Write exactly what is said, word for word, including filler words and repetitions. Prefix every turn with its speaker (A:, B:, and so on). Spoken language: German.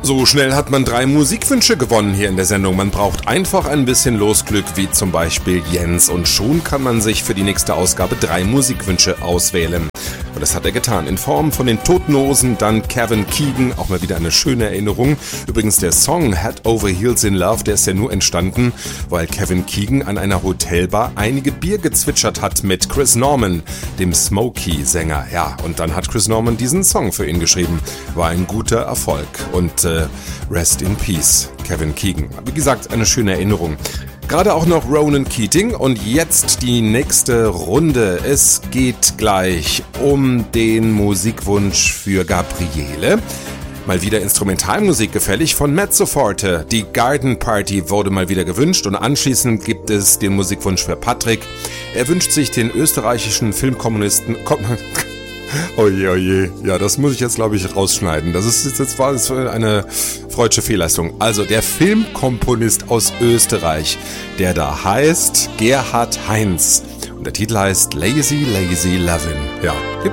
A: So schnell hat man drei Musikwünsche gewonnen hier in der Sendung. Man braucht einfach ein bisschen Losglück, wie zum Beispiel Jens. Und schon kann man sich für die nächste Ausgabe drei Musikwünsche auswählen. Und das hat er getan. In Form von den Toten Hosen, dann Kevin Keegan, auch mal wieder eine schöne Erinnerung. Übrigens der Song Head Over Heels in Love, der ist ja nur entstanden, weil Kevin Keegan an einer Hotelbar einige Bier gezwitschert hat mit Chris Norman, dem Smokey-Sänger. Ja, und dann hat Chris Norman diesen Song für ihn geschrieben. War ein guter Erfolg. Und äh, Rest in Peace, Kevin Keegan. Wie gesagt, eine schöne Erinnerung. Gerade auch noch Ronan Keating und jetzt die nächste Runde. Es geht gleich um den Musikwunsch für Gabriele. Mal wieder Instrumentalmusik gefällig von Mezzoforte. Die Garden Party wurde mal wieder gewünscht und anschließend gibt es den Musikwunsch für Patrick. Er wünscht sich den österreichischen Filmkommunisten... Oje, oje. Ja, das muss ich jetzt, glaube ich, rausschneiden. Das ist jetzt war das eine freudsche Fehlleistung. Also der Filmkomponist aus Österreich, der da heißt Gerhard Heinz. Und der Titel heißt Lazy, Lazy Lovin'. Ja, gibt